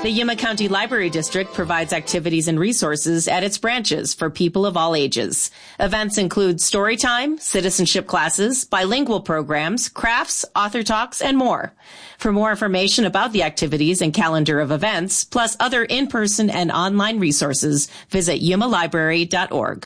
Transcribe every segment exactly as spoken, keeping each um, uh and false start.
The Yuma County Library District provides activities and resources at its branches for people of all ages. Events include story time, citizenship classes, bilingual programs, crafts, author talks, and more. For more information about the activities and calendar of events, plus other in-person and online resources, visit yuma library dot org.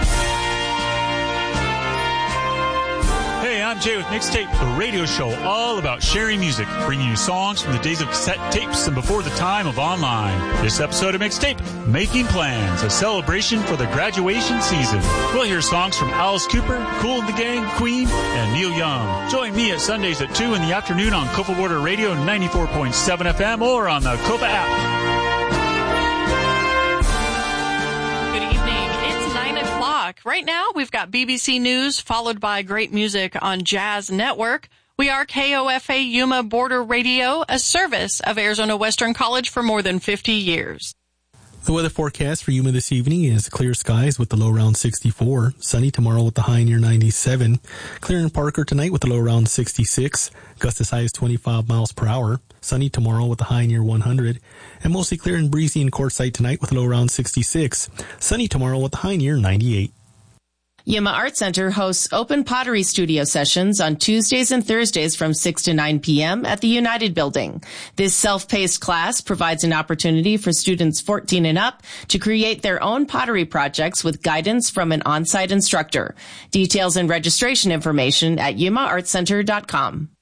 I'm Jay with Mixtape, the radio show all about sharing music, bringing you songs from the days of cassette tapes and before the time of online. This episode of Mixtape, Making Plans, a celebration for the graduation season. We'll hear songs from Alice Cooper, Kool and the Gang, Queen, and Neil Young. Join me at Sundays at two in the afternoon on Copa Border Radio ninety-four point seven F M or on the Copa app. Right now, we've got B B C News, followed by great music on Jazz Network. We are K O F A Yuma Border Radio, a service of Arizona Western College for more than fifty years. The weather forecast for Yuma this evening is clear skies with the low around sixty-four, sunny tomorrow with the high near ninety-seven, clear in Parker tonight with the low around sixty-six, gust as high as twenty-five miles per hour, sunny tomorrow with the high near one hundred, and mostly clear and breezy in Quartzsite tonight with a low around sixty-six, sunny tomorrow with the high near ninety-eight. Yuma Art Center hosts open pottery studio sessions on Tuesdays and Thursdays from six to nine p.m. at the United Building. This self-paced class provides an opportunity for students fourteen and up to create their own pottery projects with guidance from an on-site instructor. Details and registration information at yuma art center dot com.